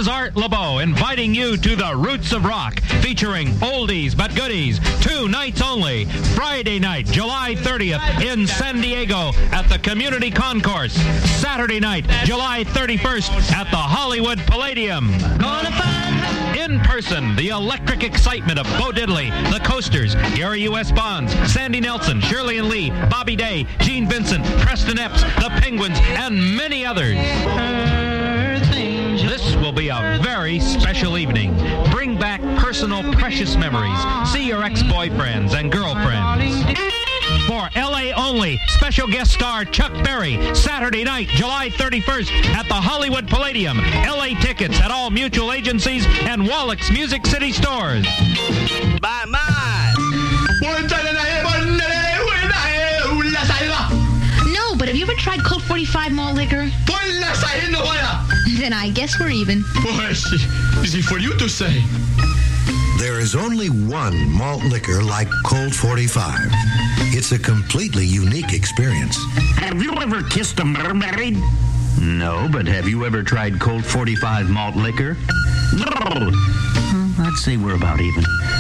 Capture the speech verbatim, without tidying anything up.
is Art LeBeau inviting you to the Roots of Rock, featuring oldies but goodies. Two nights only. Friday night, July thirtieth in San Diego at the Community Concourse. Saturday night, July thirty-first at the Hollywood Palladium. Gonna find in person, the electric excitement of Bo Diddley, the Coasters, Gary U S. Bonds, Sandy Nelson, Shirley and Lee, Bobby Day, Gene Vincent, Preston Epps, the Penguins, and many others. This will be a very special evening. Bring back personal, precious memories. See your ex-boyfriends and girlfriends. For L A only, special guest star Chuck Berry, Saturday night, July thirty-first at the Hollywood Palladium. L A tickets at all mutual agencies and Wallach's Music City stores. Bye, bye. No, but have you ever tried Colt forty-five malt liquor? Then I guess we're even. Easy for you to say. There is only one malt liquor like Colt forty-five. It's a completely unique experience. Have you ever kissed a mermaid? No, but have you ever tried Colt forty-five malt liquor? No. Well, I'd say we're about even.